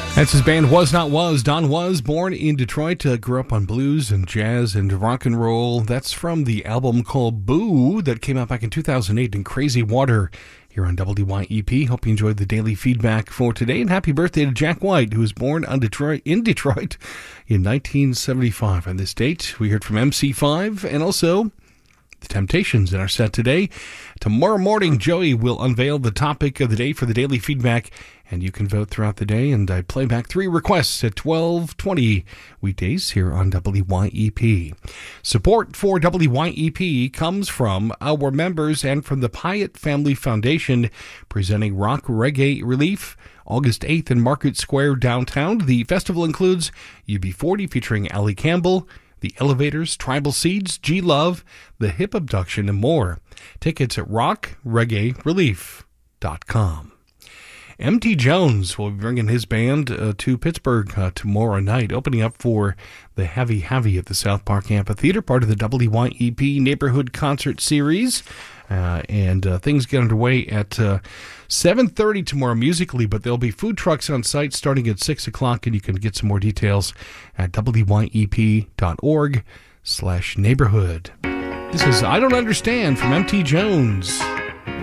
That's his band Was Not Was. Don Was, born in Detroit, grew up on blues and jazz and rock and roll. That's from the album called Boo that came out back in 2008 in Crazy Water here on WYEP. Hope you enjoyed the daily feedback for today. And happy birthday to Jack White, who was born in Detroit in 1975. On this date, we heard from MC5 and also The Temptations in our set today. Tomorrow morning, Joey will unveil the topic of the day for the daily feedback, and you can vote throughout the day, and I play back 3 requests at 12:20 weekdays here on WYEP. Support for WYEP comes from our members and from the Pyatt Family Foundation, presenting Rock Reggae Relief August 8th in Market Square downtown. The festival includes UB40 featuring Ali Campbell, The Elevators, Tribal Seeds, G-Love, The Hip Abduction, and more. Tickets at rockreggaerelief.com. M.T. Jones will be bringing his band to Pittsburgh tomorrow night, opening up for the Heavy Heavy at the South Park Amphitheater, part of the WYEP Neighborhood Concert Series. And things get underway at 7:30 tomorrow musically, but there'll be food trucks on site starting at 6 o'clock, and you can get some more details at wyep.org/neighborhood. This is I Don't Understand from M.T. Jones.